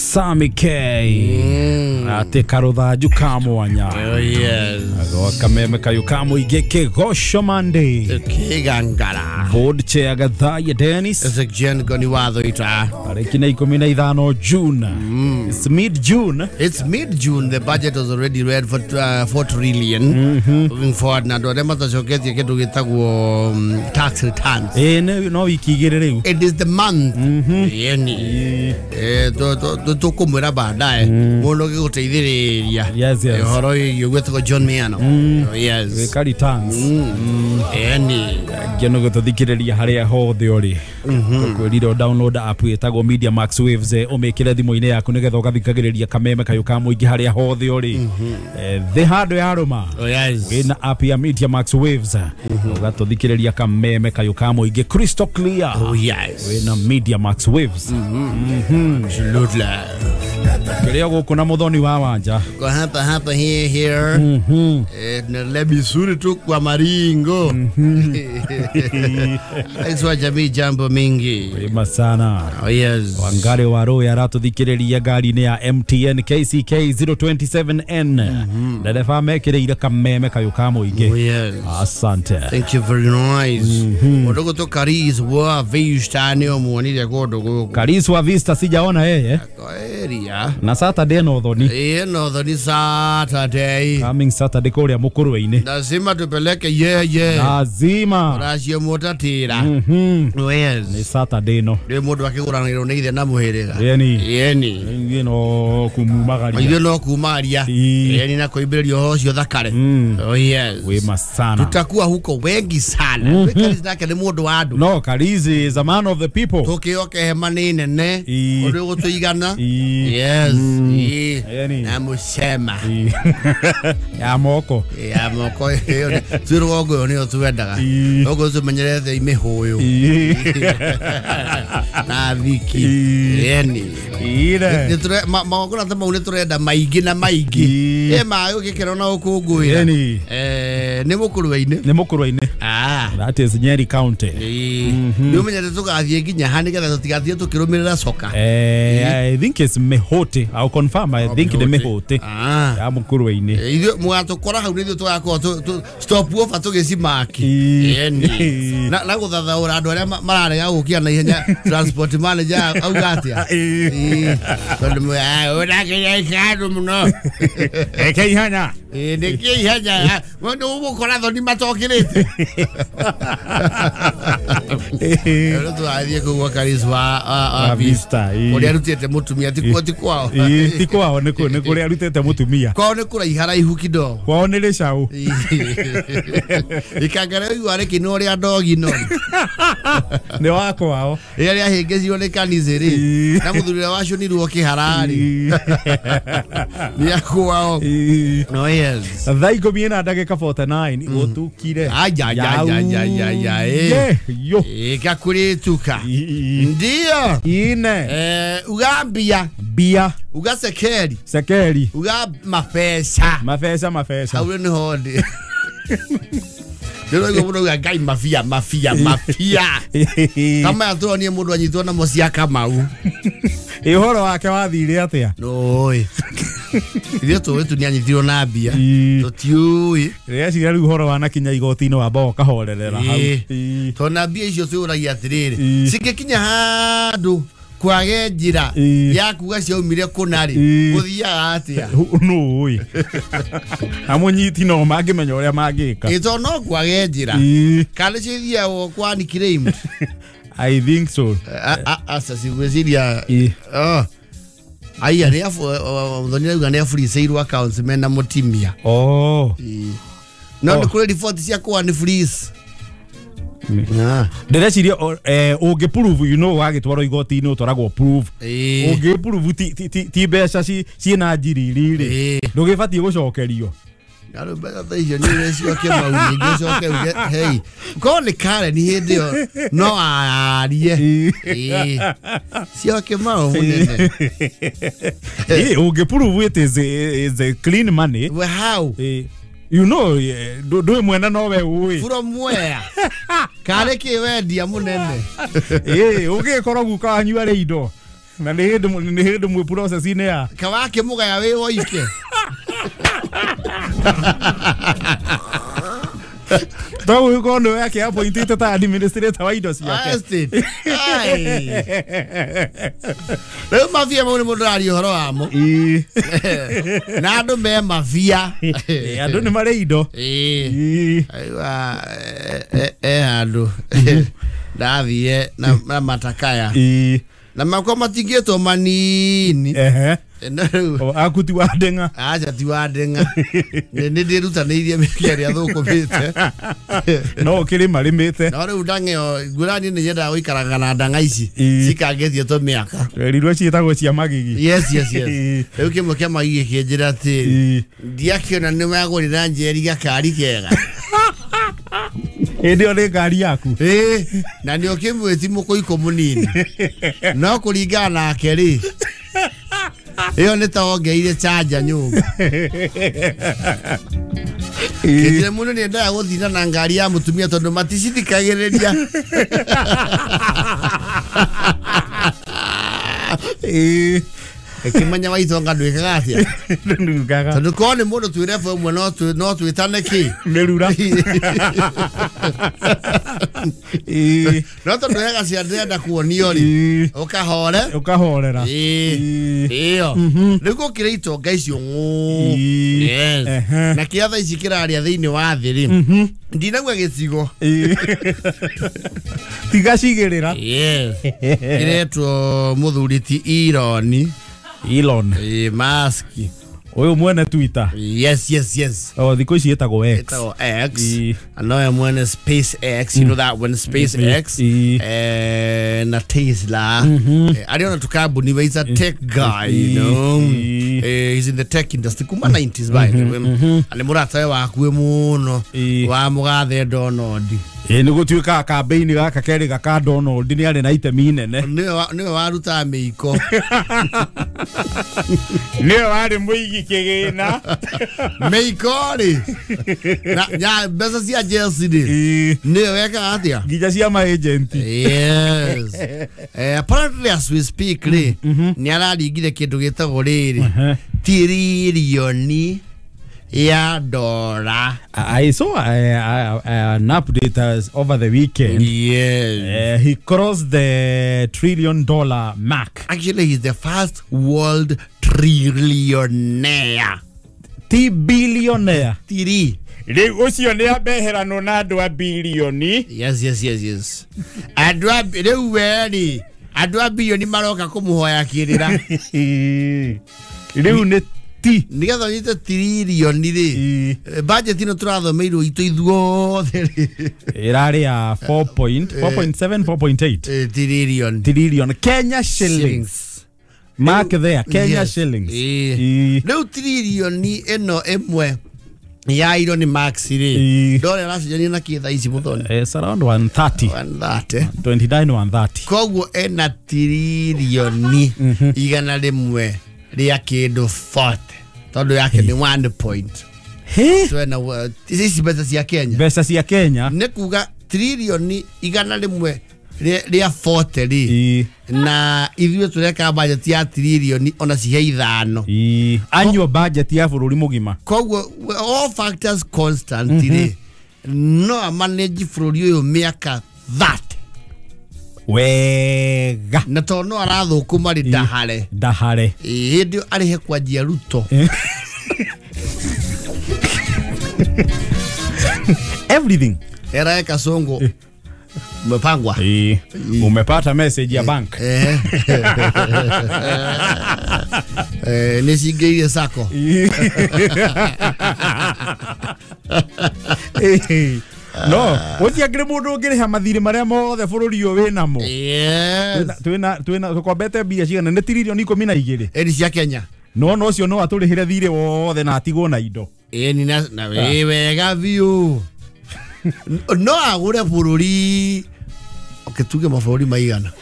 Sami K ate karutha jukamwanya yes kameme kayukamo igeke gosho mande kigangara board chair gathaya Dennis Ezekiel goni watho ita arekina 15 June it's mid June the budget was already read for 4 trillion moving forward na ndo rema tashoketi kitu gitagwo tax returns no ikigirire it is the month yani to kumura baadaye muno giguteithiriria yes horo yugwetho John Miano yes kari thanks yani geno guthikireria haria hothe ori kwiriro download app yetagwo Media Max Waves umekire thimo-ine yaku nigetha ugathikagiriria kameme kayuka muingi haria hothe ori the hard ya roma yes ina app ya Media Max Waves ugathikireria kameme kayuka muingi crystal clear yes ina Media Max Waves absolutely Kiria gukuna muthoni wa wanja go hapa here na lebi suri tu kwa maringo aiswa jamii jambo mingi wema sana yes Wangare waro ya ratuthikireria gari ni ya MTN KCK 027N nderefa mekireire kameme kayuka muingi yes asante thank you very nice odogo to Karis wa vistani omuonire godogo Karis wa Vista sijaona yeye area na Saturday no thoni no thoni Saturday coming Saturday kuria mukuruini lazima tupeleke yeye lazima rasio motatira yes ni Saturday no de mundu akiguraniro ni ithe na muhiriga yeni no kumumagaria no kumaria yeni na kuibirio hocio thakare yes wema sana tutakuwa huko wengi sana Karis nake ni mundu wa andu no Karis is a man of the people tukioke hema ni nene undu gutuigana yes na musema ya moko turogo ni otwendaga ogo tumenyerete imihuyu na viki yani ire niture magona tama une turenda maigi na maigi mayo gikero na ukunguira ni mukuruine that is Nyeri County ni umenyerete tugathie nginya hani getha tutigathie tukirumirira soka I think it's Mehote. I'll confirm. I think the Mehote. Ya mukuruine. Iyo mwatukora hau nithio twako stop off tugicimaki. Yani. Na guthathaura andu aria mararega gukia na ihenya transport manager augatia. Tondu ora kiyaikandu muno. Ekihanya. Ndikihanya. Wono ubukora thoni matokirite. Ero twathie kugwa Karis wa Vista. Oria rutete mutumia ti kwao ti kwao ni kuria rutete mutumia kwao ni kura ihara ihu kido kwao ni ricau ikangare yuare kino ria dogi no ni wako wao ria hingezio ni kanizeri na muthurire wacio ni ruo kiharari ni kwao no yes thaigo miena ndagika 49 gutukire yo ikakurituka ndio ine ugambia bia uga sekeri uga mafesa haure ni hodi Ndio ngo muno gai mafia kama yatoni mundu anyitwo na mocia kamau ihoro wake wathire atia noi Ithio wetu ni anyithiro na mbia tutiui rĩaciria rĩu horo wana kinya igoti-inĩ wa bao kahorerera hau tona mbia icio ciũragia atĩrĩrĩ cingĩkinya handu kwage njira ya kuga ciaumire kunari guthiaga atia no oi amunyiti no mangĩmenya ũrĩa mangĩka ito no kwage njira kana cithia kwa nikirei I think so asa sigweziria aya ni thonira uga ni free sale accounts mena mutimia no kule default cia kwa ni freeze ndireciria ungiprove you know wagitwarwo igoti-inĩ utwaragwo prove ungiprove ti mbeca ciina njiriri ndugibatie gucokerio Nalo bega thaio ni cio mauni ngicoke uge hey ko ni kare ni hindi yo no arie cio mau munene ungiprove it is a clean money well how you know do mwena no we ui from where kare ki wendia munene ugikorwo guka anyuare indo na nĩ hĩndĩ mwĩ process-inĩ ya kawake mugaya we woike Tahu yuko ndo yake hapo intite ta administrator wa indo ciake. Leo mafia mo modali horo amo. Na andu me mafia. Andu ni mare indo. Aiwa andu. Davie na matakaya. Na makwa matingeto manini. Akuti wa denga. Acha ti wa denga. Ni ndirutanĩirie mĩkiari athukumĩte. No kiri marimĩte. No rĩu ndang'eo ngurani nĩ nyenda gũikaraga na ndanga ici. Cikangetie to mĩaka. Rirwo ciĩtagwo cia magigi. Yes. Rĩu kĩmwe kĩa magigi kĩnjĩra atĩ ndiakĩona nĩ magũrĩra njeri gakari kega. Ndio nĩ ngari yaku. Na nĩ okĩmwĩti mũkũiko mũnini. No kũringana nake rĩ. Iyo nita ongeire charger nyumba. Kĩndire mũno nĩ nda gũthina na ngari ya mũtumia tondũ maticithikagĩrĩria. Kimanya waitonga ndwikaga atia. Ndugaga. Tondũ kone mũndũ twĩre fo mwe no twĩtane ki. Merura. No tondũ yega cia ndenda kuonio ri. Ukahorera. Iyo. Nĩguo kire itonga icio ngũ. Yes. Na kĩatha ici kĩraria thĩinĩ wa thĩ ri. Ndinagwa gĩcigo. Tigacigĩrĩra. Yes. Kiretwo mũthuriti Elon Musk. Oyo mwene Twitter. Yes. Oh, thiko ici etagwo X. Etagwo X. Anoya mwene SpaceX, you know that one, SpaceX. Na Tesla. Aliona tukabuni, he's a tech guy, you know. He's in the tech industry kuma 90s by the way. Ale murata wa kuwe muno wa mugathe Donald. Nĩ gũtuĩka campaign gaka kerĩ gaka Donald nĩ arĩ na itemi nene. Nĩwe waruta mĩiko. Nĩwe warĩ mũigi kĩgĩna. Mĩiko rĩ. Na mbeca cia Chelsea rĩ. Nĩwe weka atĩa? Nginya cia ma agent. Yes. Apparently as we speak rĩ nĩ araringire kĩndũ gĩtagwo rĩrĩ. Tiririoni ya dollar. I saw an update over the weekend. Yes. He crossed the $1 trillion mark. Actually, he's the first world trillionaire. Billionaire. Tiri. Ucio nĩ abeherano na andũ a bilioni. Yes. Andũ a rĩu weri. Andũ a bilioni maroka kũmũhoya kĩrĩra. Rĩu nĩ nigetha nyite tiririoni ri budget ino turathomeirwo itu ithuothe irari ya 4.7 4.8 trillion Kenya shillings. Mark there, Kenya shillings. Leo trillioni eno emwe ya Elon Musk ri dole rasijani na kitha ici muthoni. It's around 130 29 koguo ena trillioni igana rimwe ria kindu 40 tondu yake ni 1 point. Twena ici mbeca cia Kenya ne kuga trilioni igana rimwe ria 40 ri na ithuĩ tureka budget ya trilioni ona cihe ithano annual budget ya bururi mugima. Koguo all factors constant ri no manage bururi uyu miaka 30 wega na tono arathukuma ri ndahare hindi arihe kwanjia Ruto. Everything era Kasongo umepangwa. Umepata message ya bank. Nisigeire sako. No, utiagire mundu ngiriha mathiri maria mothe bururi uyu winamo. Yes. Twina tukombete mbia cigana ni trilioni 12 eri cia Kenya. No ucio no aturihire thire wothe na atigwo na indo. Ni na wega biu. No agure bururi oketuge mabũrũri maigana.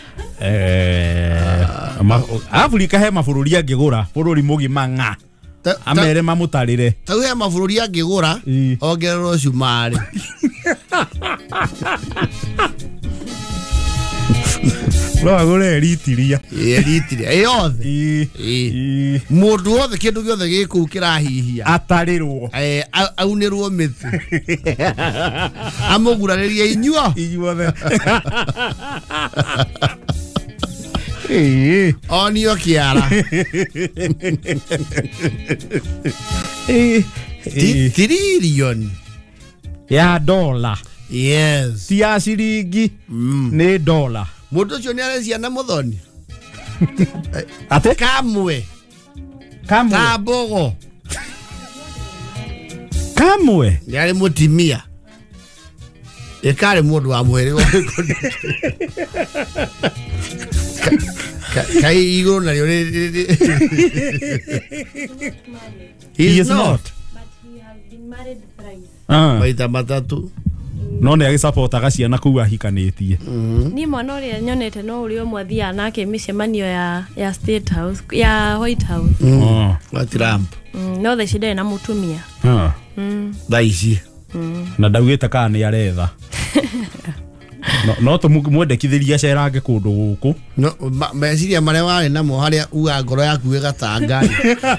Afrika he mabũrũri angĩgũra bururi mugima ng'a amere mamutarire tau he mabũrũri angĩgũra ongererwo cumari. no agure ritiria ritiria yothe mundu wothe kindu giothe giku kirahihia atarirwo aunirwo mitu amugurariria inyuothe onio kiara tiririoni ya dola yes ti ya ciringi ni dola mundu ucio ni arecia na muthoni ate kamwe bogo kamwe ni ari mutimia ekare mundu wa mwere kai iguru na yore he is not but he has been married thrice maita matatu no ne agisapotaga ciana kuwa hikanitie ni mwana uria nyonete no uri omwe thia nake micemanio ya State House ya White House wa Trump no the shida na mutumia daici na ndaugite kana ni aretha no tumwendekithiria cerange kundu guku no meciria maria wari namo haria uga ngoro yaku igatanga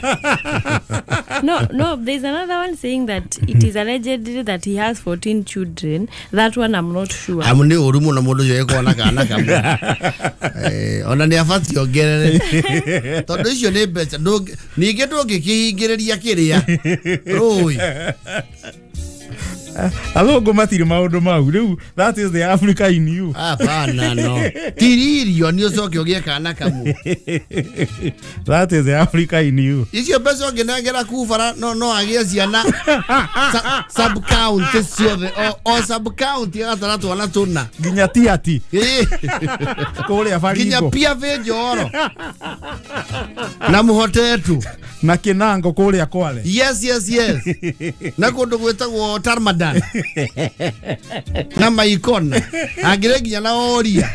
no there's another one saying that it is alleged that he has 14 children. That one I'm not sure. Amuni uri muno mundu ucio ekona kana kamwe ona ni afati ongerere tondu icio ni mbeca ninge ndungikihingiriria kiria rui alongo matiri maundu mau riu that is the Africa in you hapana no tiririo ni ucoke ugie kana kamwe that is the Africa in you icio mbeca ongenengera kubara no agie ciana sub county ciothe o sub county ataratu ana tuna ginya tiati kuria Baringo ginya pia venjoro na muhotetu na Kinango kuria Kwale yes na kundu gwetagwo Tarmadan na Maikona agire ginya na Oria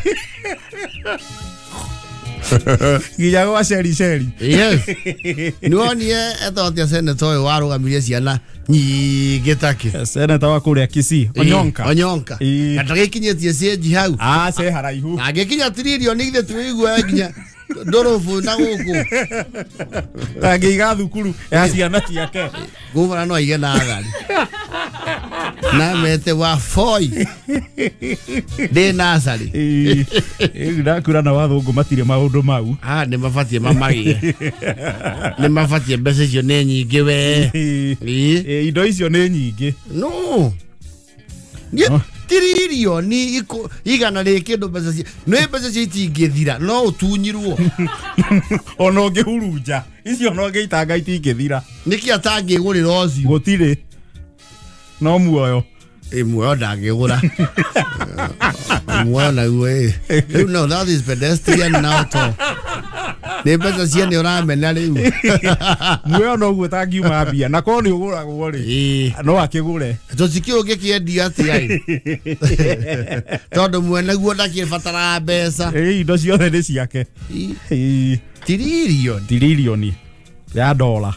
ginya gwa Sheri yes nionie etotia senator warugamirie ciana nyingi take senator wa kuria Kisii Onyonka atagikinyetie seji hau se haraihu agikinya trillion igithe tuigua ginya ndorofu na guku agiga thukuru ya ciana ciake guvana no ige na agari na mete wa foi de nasari ndakura na wathungu matire maundu mau ni mafatie mamagie ni mafatie mbeca cio ni nyingi we indo icio ni nyingi no tiririoni igana rikindu mbeca cio no mbeca cio itingithira no utunyirwo ona ungihurunja icio no ngeitanga itingithira niki atangigurira ocio gutire no muoyo muoyo ndangigura muoyo na we no that is pedestrian now to ne mbeca cia ni uramenya riu muoyo no gutangiuma mbia na ko ni uguragwo ri no akigure tutikio ngikiendia atia tondu mwene guo ndakibatara mbeca indo ciothe ni ciake tiririoni ya dola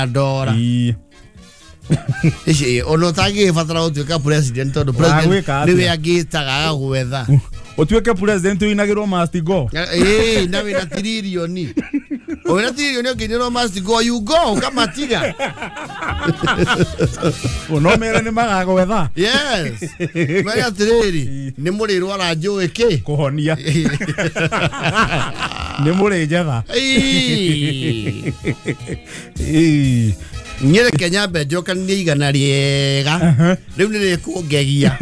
ici ono tangibatara utuika president tondu president niwe angitaga agwetha utuike president uinagirwo must go na wina tiririoni ona tiririoni nginirwo must go you go kama tiga ono mere ni magagwetha yes maya tiriri ni murirwo ara njui ki kuhonia ni muri njetha nyere Kenya bejoka ni igana riega riu ni rikugegia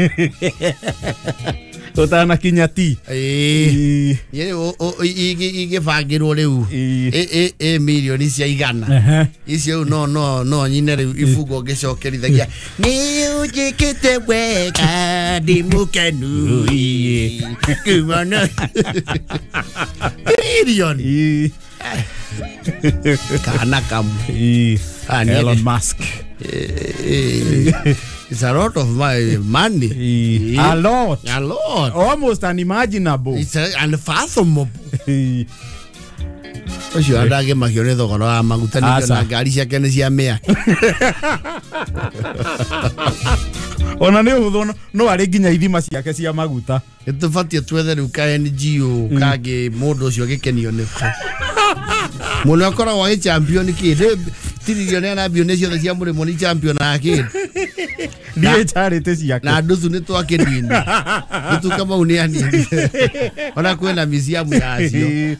utana kinya ti yere igibangirwo riu milioni cia igana icio no nyine riu ifugo ngicokerithagia ni ujikite wega ndimukenu kumana milioni kana kamu Elon Musk it's a lot of money a lot almost unimaginable it's unfathomable ucio andage makione thogora wa maguta ni na ngari ciake ni cia mea ona nĩ ũhũthũ no arĩ nginya ithima ciake cia maguta Itubatie twethe riu ka NGO kage mundu ucio gikenio niko muno akora wa champion kid tiririo na bio necio cia muri moni champion ake ndiye charity ciake na nduthu ni twakidini ndu kama uniani ona kwenda museum yacio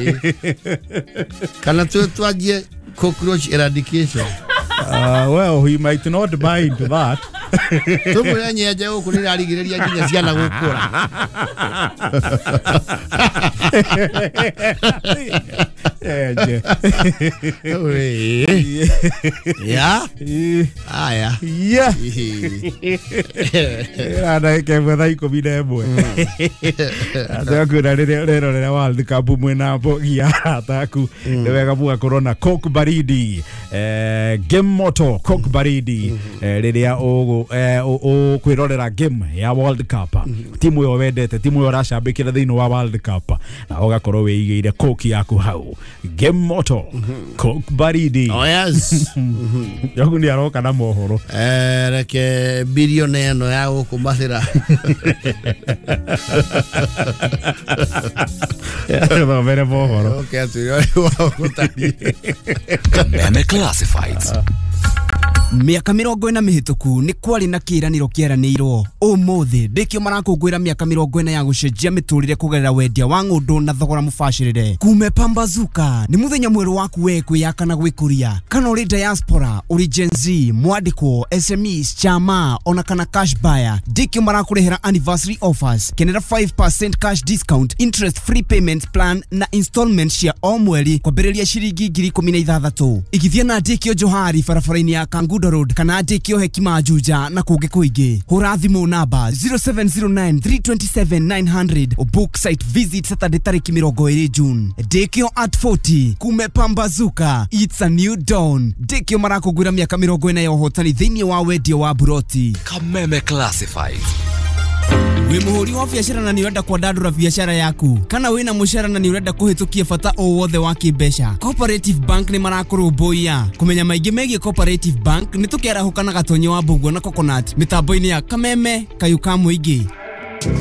kana twajie cockroach eradication well he might not buy into that tumurenye je uku ni arigiriria nginya ciana gukura ya aya ya ana ke bada ikobide bwe ata kuna rere World Cup mwena bogia ataku wega buga corona Coke baridi game moto Coke baridi riria o kwirorera game ya World Cup timu yo wendete timu yo racambikira thiini wa World Cup na ugakorwo wiigeire Coke yaku hau game moto Coke baridi oh yes yogu ni aroka na mohoro reke billionaire no ya gukumathira no vere mohoro okay atu wa kutani Kameme Classifieds. Miaka 40 mihituku ni kwari na kiraniro kieranirwo umuthi ndikio marakungwira miaka 40 ya gucenjia miturire kugerera wendia wa ngundu na thogora mubashirire kume Pambazuka ni muthenya mweru waku we kwiyaka na gwikuria kana uri diaspora uri Gen Z mwandiko SMEs chama ona kana cash buyer ndikio marakurehera anniversary offers kenera 5% cash discount interest free payment plan na installment cia o mweri kwambiriria ciringi 16,000 igithia na ndikio Johari barabara-ini ya Kangundo Road kana ndikio Hekima Juja na kungi kuingi hura thimu namba 0709327900 book site visit Saturday tariki 20 June ndikio at 40 kume Pambazuka it's a new dawn ndikio marakugwira miaka 40 ya uhotani thiini wa wendio wa buroti Kameme Classifieds. We muhuri wa biashara na niurenda kwandandura biashara yaku kana wina mushara na niurenda kuhitukia bata o wothe wa kibesha Cooperative Bank ni marakurumbuia kumenya maingi megie Cooperative Bank ni tukiara hukana gatonyo wa Mbugua na Coconut mitambo-ini ya Kameme Kayuka Muingi